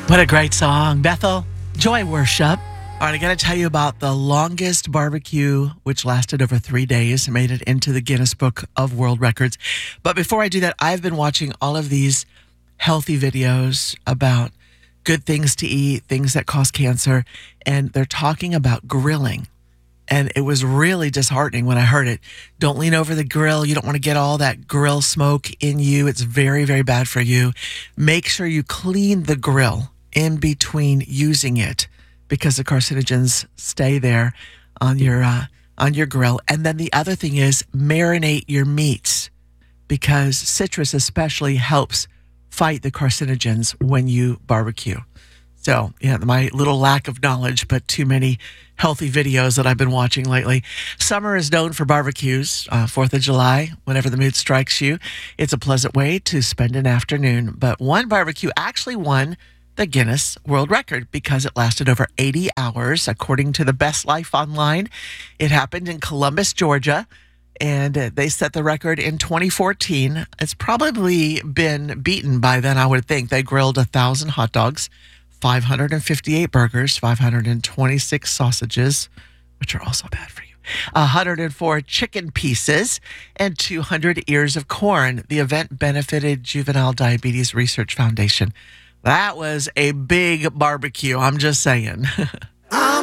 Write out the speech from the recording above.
What a great song. Bethel, Joy Worship. All right, I got to tell you about the longest barbecue, which lasted over 3 days, made it into the Guinness Book of World Records. But before I do that, I've been watching all of these healthy videos about good things to eat, things that cause cancer, and they're talking about grilling. And it was really disheartening when I heard it. Don't lean over the grill. You don't want to get all that grill smoke in you. It's very, very bad for you. Make sure you clean the grill in between using it because the carcinogens stay there on your grill. And then the other thing is marinate your meats because citrus especially helps fight the carcinogens when you barbecue. So, yeah, my little lack of knowledge, but too many healthy videos that I've been watching lately. Summer is known for barbecues, 4th of July, whenever the mood strikes you. It's a pleasant way to spend an afternoon. But one barbecue actually won the Guinness World Record because it lasted over 80 hours, according to the Best Life Online. It happened in Columbus, Georgia, and they set the record in 2014. It's probably been beaten by then, I would think. They grilled 1,000 hot dogs, 558 burgers, 526 sausages, which are also bad for you, 104 chicken pieces, and 200 ears of corn. The event benefited Juvenile Diabetes Research Foundation. That was a big barbecue, I'm just saying.